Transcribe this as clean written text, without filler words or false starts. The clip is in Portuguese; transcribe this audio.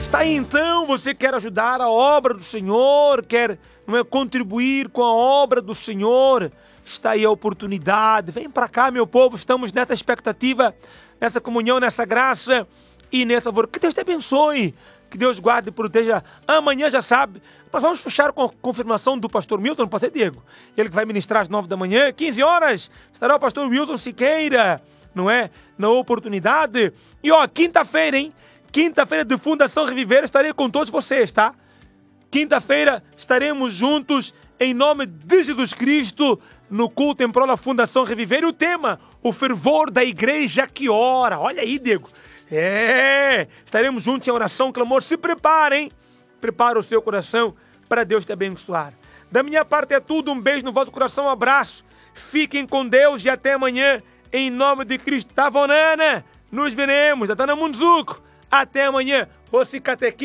Está aí então, você quer ajudar a obra do Senhor, quer contribuir com a obra do Senhor, está aí a oportunidade. Vem para cá, meu povo, estamos nessa expectativa, nessa comunhão, nessa graça e nessa favor. Que Deus te abençoe, que Deus guarde e proteja. Amanhã já sabe, nós vamos fechar com a confirmação do pastor Milton, pode ser, Diego? Ele que vai ministrar às 9 da manhã, 15 horas, estará o pastor Wilson Siqueira, na oportunidade. E quinta-feira, hein? Quinta-feira de Fundação Reviver, estarei com todos vocês, tá? Quinta-feira estaremos juntos em nome de Jesus Cristo no culto em prol da Fundação Reviver. E o tema, o fervor da igreja que ora. Olha aí, Diego. Estaremos juntos em oração, clamor. Se preparem, prepara o seu coração para Deus te abençoar. Da minha parte é tudo, um beijo no vosso coração, um abraço. Fiquem com Deus e até amanhã, em nome de Cristo. Tavonana, nos veremos. Datana Munzuko. Até amanhã.